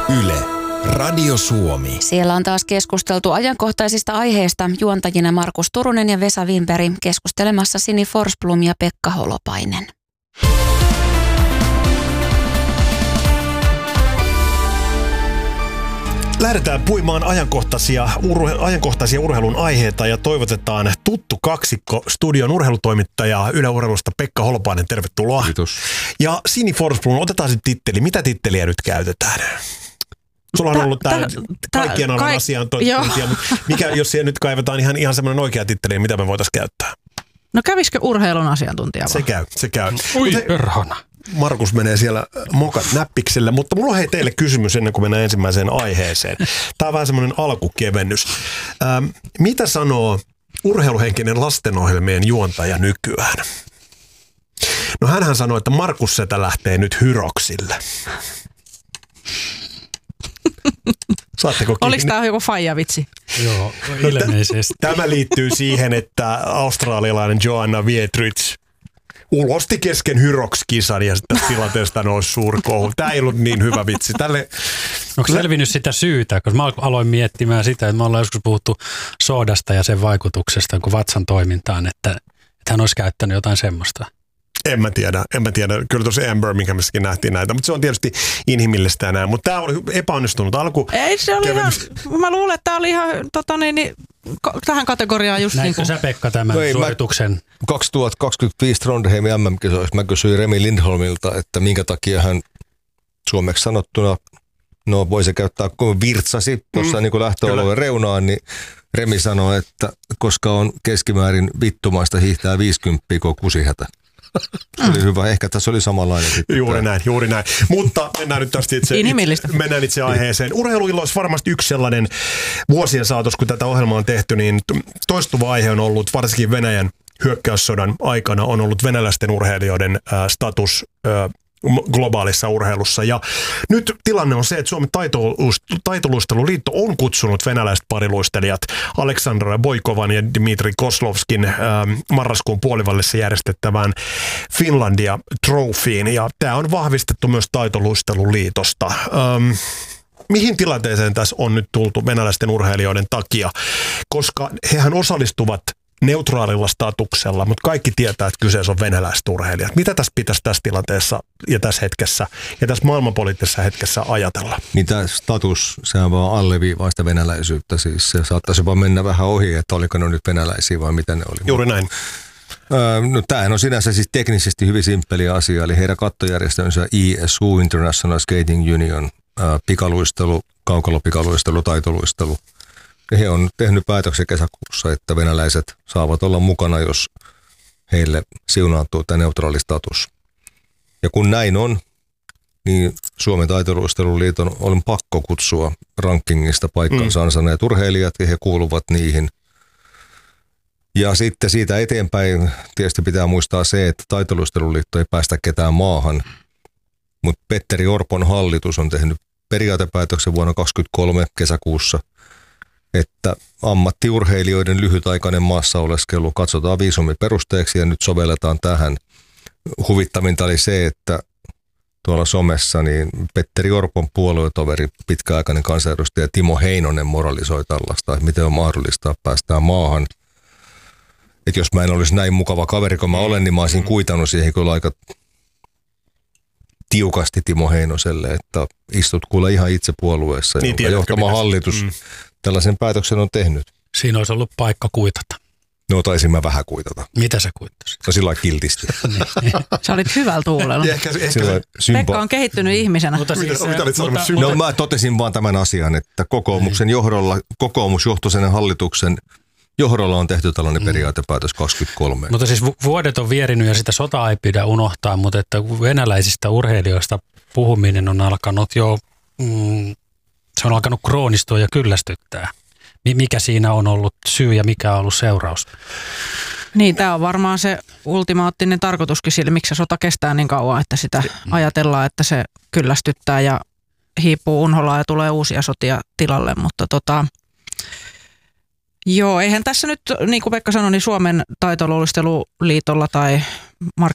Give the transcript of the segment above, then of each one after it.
Yle, Radio Suomi. Siellä on taas keskusteltu ajankohtaisista aiheista. Juontajina Markus Turunen ja Vesa Wienberg, keskustelemassa Sini Forsblom ja Pekka Holopainen. Lähdetään puimaan ajankohtaisia urheilun aiheita ja toivotetaan tuttu kaksikko studion urheilutoimittaja Yle Urheilusta Pekka Holopainen. Tervetuloa. Kiitos. Ja Sini Forsblom, otetaan se titteli. Mitä titteliä nyt käytetään? Sulla on ollut tämä kaikkien alan asiantuntija, mutta mikä, jos siellä nyt kaivetaan ihan semmoinen oikea titteli, mitä me voitaisiin käyttää? No kävisikö urheilun asiantuntija vaan? Se käy. Ui perhana. Markus menee siellä mokat näppikselle, mutta mulla on teille kysymys ennen kuin mennään ensimmäiseen aiheeseen. Tämä on vähän semmoinen alkukevennys. Mitä sanoo urheiluhenkinen lastenohjelmien juontaja nykyään? No hänhän sanoi, että Markus Setä lähtee nyt Hyroksille. Saatteko kiinni? Oliko tämä joku faija-vitsi? Joo, ilmeisesti. Tämä liittyy siihen, että australialainen Joanna Wietridge ulosti kesken Hyrox-kisan ja tästä tilanteesta nousi suuri kohu. Tämä ei ollut niin hyvä vitsi. Onko selvinnyt sitä syytä? Koska mä aloin miettimään sitä, että me ollaan joskus puhuttu soodasta ja sen vaikutuksesta kuin vatsan toimintaan, että hän olisi käyttänyt jotain semmoista. En mä tiedä. Kyllä tuossa Birminghamissakin nähtiin näitä, mutta se on tietysti inhimillistä ja näin. Mutta tämä oli epäonnistunut alku. Ei se oli ihan, mä luulen, että tämä oli ihan tähän kategoriaan just näinkö niin kuin. sä Pekka tämän suorituksen? 2025 Trondheimin MM-kisoissa mä kysyin Remi Lindholmilta, että minkä takia hän suomeksi sanottuna, no voi se käyttää kun virtsasi tuossa niin kuin lähtöalueen reunaan, niin Remi sanoi, että koska on keskimäärin vittumaista hiihtää 50 kun kusihätä. Se oli hyvä. Ehkä tässä oli samanlainen. Juuri näin. Mutta mennään nyt tästä itse aiheeseen. Urheiluilloissa varmasti yksi sellainen vuosien saatossa, kun tätä ohjelmaa on tehty, niin toistuva aihe on ollut, varsinkin Venäjän hyökkäyssodan aikana, on ollut venäläisten urheilijoiden status globaalissa urheilussa. Ja nyt tilanne on se, että Suomen taitoluisteluliitto on kutsunut venäläiset pariluistelijat Aleksandra Boikovan ja Dmitri Kozlovskin marraskuun puolivällissä järjestettävään Finlandia Trophyin. Ja tämä on vahvistettu myös taitoluisteluliitosta. Mihin tilanteeseen tässä on nyt tultu venäläisten urheilijoiden takia? Koska hehän osallistuvat neutraalilla statuksella, mutta kaikki tietää, että kyseessä on venäläiset urheilijat. Mitä tässä pitäisi tässä tilanteessa ja tässä hetkessä ja tässä maailmanpoliittisessa hetkessä ajatella? Niin tämä status, sehän vaan alleviivaa sitä venäläisyyttä. Siis se saattaisi vaan mennä vähän ohi, että oliko ne nyt venäläisiä vai mitä ne oli. Juuri näin. No tämähän on sinänsä siis teknisesti hyvin simppeli asia, eli heidän kattojärjestönsä ISU, International Skating Union, pikaluistelu, kaukalopikaluistelu, taitoluistelu. Ja he on tehnyt päätöksen kesäkuussa, että venäläiset saavat olla mukana, jos heille siunaantuu tämä neutraali status. Ja kun näin on, niin Suomen taitoluisteluliiton on pakko kutsua rankingista paikkansa ansainneet urheilijat, ja he kuuluvat niihin. Ja sitten siitä eteenpäin tietysti pitää muistaa se, että taitoluisteluliitto ei päästä ketään maahan, mutta Petteri Orpon hallitus on tehnyt periaatepäätöksen vuonna 2023 kesäkuussa, että ammattiurheilijoiden lyhytaikainen maassa oleskelu katsotaan viisumiperusteeksi ja nyt sovelletaan tähän. Huvittavinta oli se, että tuolla somessa niin Petteri Orpon puoluetoveri, pitkäaikainen kansanedustaja Timo Heinonen moralisoi tällaista, että miten on mahdollista päästään maahan. Että jos mä en olisi näin mukava kaveri kuin mä olen, niin mä olisin kuitannut siihen kyllä aika tiukasti Timo Heinoselle, että istut kuule ihan itse puolueessa, niin jonka johtama hallitus tällaisen päätöksen on tehnyt. Siinä olisi ollut paikka kuitata. No taisin mä vähän kuitata. Mitä sä kuittasit? No sillä lailla kiltisti. Sä olit hyvällä tuulella. Pekka on kehittynyt ihmisenä. No mä totesin vaan tämän asian, että kokoomuksen johdolla, kokoomusjohtoisen hallituksen johdolla on tehty tällainen periaatepäätös 23. Mutta siis vuodet on vierinyt ja sitä sotaa ei pidä unohtaa, mutta että venäläisistä urheilijoista puhuminen on alkanut jo, se on alkanut kroonistua ja kyllästyttää. Mikä siinä on ollut syy ja mikä on ollut seuraus? Niin, tämä on varmaan se ultimaattinen tarkoituskin sille, miksi se sota kestää niin kauan, että sitä ajatellaan, että se kyllästyttää ja hiipuu unholaan ja tulee uusia sotia tilalle, mutta joo, eihän tässä nyt, niin kuin Pekka sanoi, niin Suomen taitoluisteluliitolla tai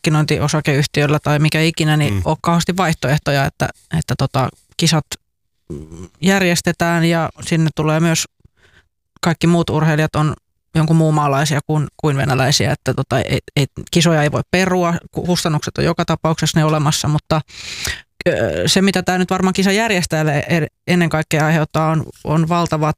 markkinointiosakeyhtiöllä tai mikä ikinä, niin ole kauheasti vaihtoehtoja, että kisat järjestetään ja sinne tulee myös kaikki muut urheilijat on jonkun muun maalaisia kuin venäläisiä, että kisoja ei voi perua, kustannukset on joka tapauksessa ne olemassa, mutta se mitä tämä nyt varmaan kisan järjestäjälle ennen kaikkea aiheuttaa on valtavat,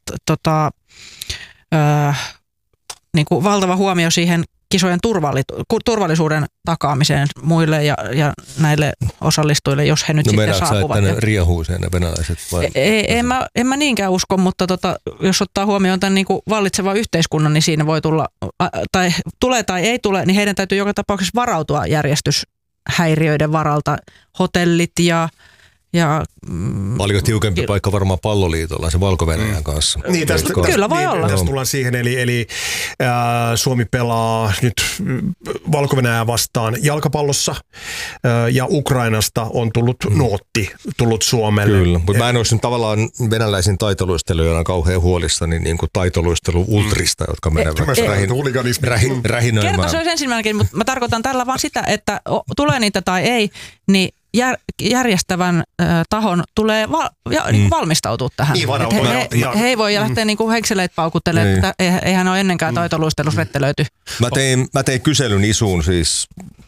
niin kuin valtava huomio siihen kisojen turvallisuuden takaamiseen muille ja näille osallistujille, jos he nyt sitten saapuvat. No riehuu ne venäläiset vai? En mä niinkään usko, mutta jos ottaa huomioon tämän niin kuin vallitsevan yhteiskunnan, niin siinä voi tulla, tai tulee tai ei tule, niin heidän täytyy joka tapauksessa varautua järjestyshäiriöiden varalta. Hotellit ja paljon tiukempi paikka varmaan Palloliitolla, se Valko-Venäjän kanssa. Niin, kyllä voi olla. Tästä tullaan siihen, eli Suomi pelaa nyt Valko-Venäjää vastaan jalkapallossa ja Ukrainasta on tullut Suomelle. Kyllä, mutta mä en olisi tavallaan venäläisin taitoluistelijoina kauhean huolissani niin kuin taitoluistelu-ultrista, jotka menevät rähinöimään. Kerta se olisi ensimmäinenkin, mutta mä tarkoitan tällä vaan sitä, että tulee niitä tai ei, niin järjestävän tahon tulee valmistautua tähän. He ei voi lähteä niin henkseleitä paukuttelemaan, että eihän ole ennenkään taitoluistelussa rettelöity. Mä tein kyselyn Isuun, siis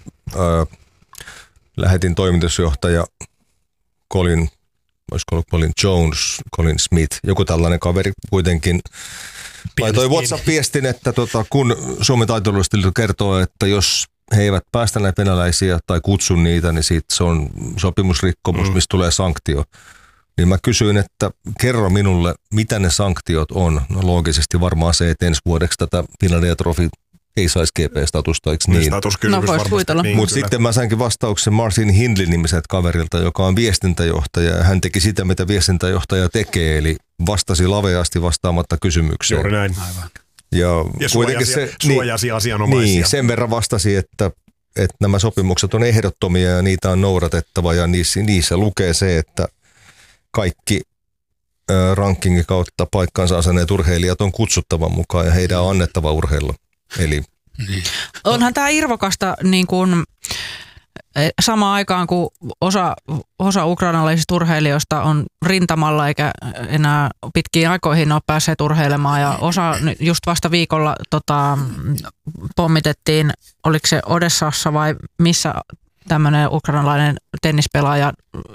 lähetin toimitusjohtaja Colin Jones, Colin Smith, joku tällainen kaveri kuitenkin. Laitoi WhatsApp-viestin, että kun Suomen taitoluistelu kertoo, että jos he eivät päästä näitä venäläisiä tai kutsu niitä, niin siitä se on sopimusrikkomus, mistä tulee sanktio. Niin mä kysyin, että kerro minulle, mitä ne sanktiot on. No loogisesti varmaan se, että ensi vuodeksi tätä Finlandia Trophy ei saisi GP-statusta, eikö niin? Niin, mutta sitten mä sainkin vastauksen Martin Hindley-nimiseltä kaverilta, joka on viestintäjohtaja. Hän teki sitä, mitä viestintäjohtaja tekee, eli vastasi laveasti vastaamatta kysymykseen. Juuri näin. Aivan. Ja suojasi asianomaisia. Niin, sen verran vastasi, että nämä sopimukset on ehdottomia ja niitä on noudatettava ja niissä lukee se, että kaikki rankingin kautta paikkaansa aseneet urheilijat on kutsuttava mukaan ja heidän on annettava urheilla. Eli onhan tämä irvokasta niin kuin samaan aikaan, kun osa ukrainalaisista urheilijoista on rintamalla eikä enää pitkiin aikoihin ole päässeet urheilemaan ja osa just vasta viikolla pommitettiin, oliko se Odessassa vai missä tämmöinen ukrainalainen tennispelaaja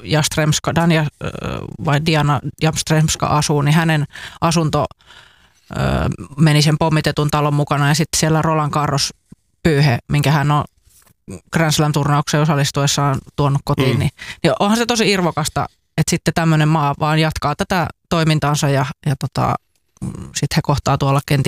Diana Jastremska asuu, niin hänen asunto meni sen pommitetun talon mukana ja sitten siellä Roland Garros pyyhe, minkä hän on Grand Slam-turnaukseen osallistuessaan tuonut kotiin, niin onhan se tosi irvokasta, että sitten tämmöinen maa vaan jatkaa tätä toimintaansa ja sitten he kohtaa tuolla kentillä